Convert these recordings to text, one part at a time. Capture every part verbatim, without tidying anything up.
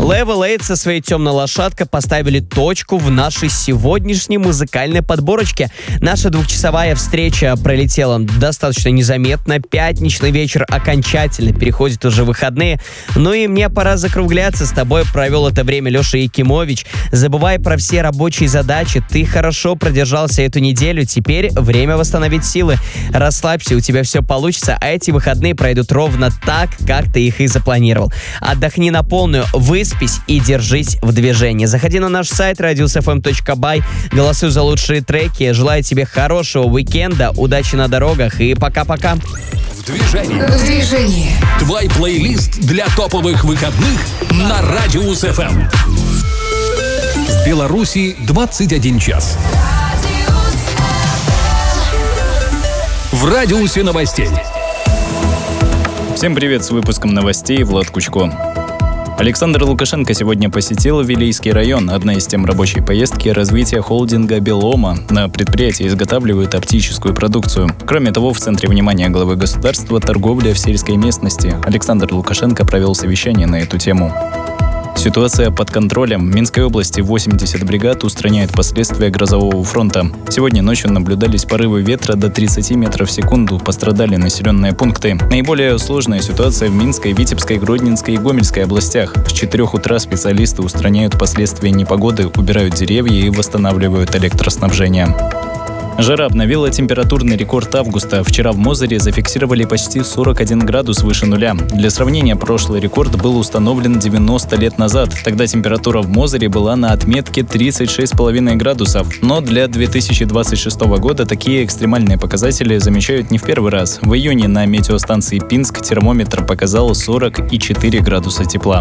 Level восемь со своей «Темной лошадкой» поставили точку в нашей сегодняшней музыкальной подборочке. Наша двухчасовая встреча пролетела достаточно незаметно. Пятничный вечер окончательно переходит уже в выходные. Ну и мне пора закругляться. С тобой провел это время Леша Якимович. Забывай про все рабочие задачи. Ты хорошо продержался эту неделю. Теперь время восстановить силы. Расслабься, у тебя все получится, а эти выходные пройдут ровно так, как ты их и запланировал. Отдохни на полную, выспись и держись в движении. Заходи на наш сайт радиус эф эм точка бай, голосуй за лучшие треки. Желаю тебе хорошего уикенда, удачи на дорогах и пока-пока. В движении. В движении. Твой плейлист для топовых выходных на Радиус эф эм. В Беларуси двадцать один час. В радиусе новостей. Всем привет, с выпуском новостей Влад Кучко. Александр Лукашенко сегодня посетил Вилейский район. Одна из тем рабочей поездки – развитие холдинга «Белома». На предприятии изготавливают оптическую продукцию. Кроме того, в центре внимания главы государства – торговля в сельской местности. Александр Лукашенко провел совещание на эту тему. Ситуация под контролем. В Минской области восемьдесят бригад устраняют последствия грозового фронта. Сегодня ночью наблюдались порывы ветра до тридцати метров в секунду. Пострадали населенные пункты. Наиболее сложная ситуация в Минской, Витебской, Гродненской и Гомельской областях. С четырёх утра специалисты устраняют последствия непогоды, убирают деревья и восстанавливают электроснабжение. Жара обновила температурный рекорд августа. Вчера в Мозыре зафиксировали почти сорок один градус выше нуля. Для сравнения, прошлый рекорд был установлен девяносто лет назад. Тогда температура в Мозыре была на отметке тридцать шесть целых пять десятых градусов. Но для две тысячи двадцать шестого года такие экстремальные показатели замечают не в первый раз. В июне на метеостанции Пинск термометр показал сорок четыре градуса тепла.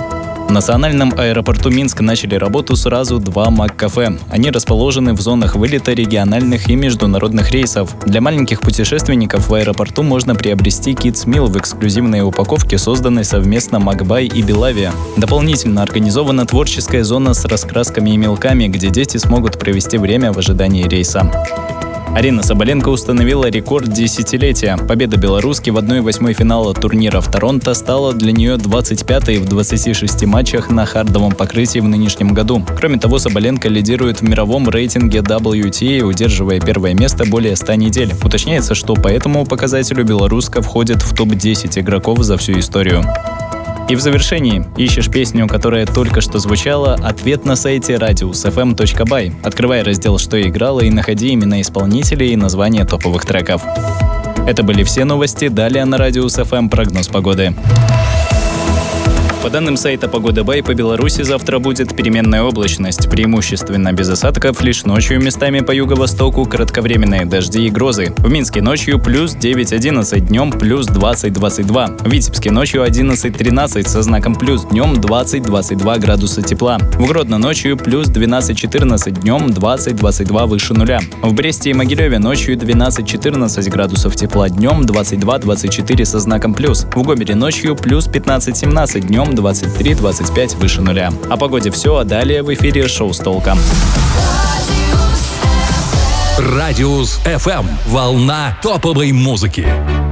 В национальном аэропорту Минск начали работу сразу два Мак-кафе. Они расположены в зонах вылета региональных и международных рейсов. Для маленьких путешественников в аэропорту можно приобрести Kids Meal в эксклюзивной упаковке, созданной совместно Макбай и Белавия. Дополнительно организована творческая зона с раскрасками и мелками, где дети смогут провести время в ожидании рейса. Арина Соболенко установила рекорд десятилетия. Победа белоруски в одной восьмой финала турнира в Торонто стала для нее двадцать пятой в двадцати шести матчах на хардовом покрытии в нынешнем году. Кроме того, Соболенко лидирует в мировом рейтинге дабл ю ти эй, удерживая первое место более ста недель. Уточняется, что по этому показателю белоруска входит в топ десять игроков за всю историю. И в завершении ищешь песню, которая только что звучала? Ответ на сайте радиус эф эм точка бай. Открывай раздел «Что играло» и находи имена исполнителей и названия топовых треков. Это были все новости. Далее на Радиус эф эм прогноз погоды. По данным сайта Погода Бай, по Беларуси завтра будет переменная облачность, преимущественно без осадков, лишь ночью местами по юго-востоку кратковременные дожди и грозы. В Минске ночью плюс девять одиннадцать, днем плюс двадцать двадцать два. В Витебске ночью одиннадцать тринадцать со знаком плюс, днем двадцать двадцать два градуса тепла. В Гродно ночью плюс двенадцать четырнадцать, днем двадцать двадцать два выше нуля. В Бресте и Могилеве ночью двенадцать четырнадцать градусов тепла, днем двадцать два двадцать четыре со знаком плюс. В Гомеле ночью плюс пятнадцать семнадцать, днем двадцать три двадцать пять выше нуля. О погоде все, а далее в эфире шоу с толком. Радиус эф эм. Волна топовой музыки.